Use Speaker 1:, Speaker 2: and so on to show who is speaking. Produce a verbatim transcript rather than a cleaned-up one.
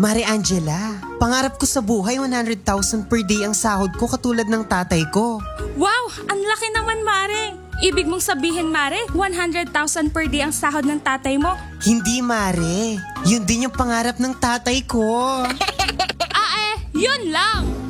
Speaker 1: Mare Angela, pangarap ko sa buhay one hundred thousand per day ang sahod ko katulad ng tatay ko.
Speaker 2: Wow! Ang laki naman, Mare! Ibig mong sabihin, Mare, one hundred thousand per day ang sahod ng tatay mo?
Speaker 1: Hindi, Mare. Yun din yung pangarap ng tatay ko.
Speaker 2: Ah eh, yun lang!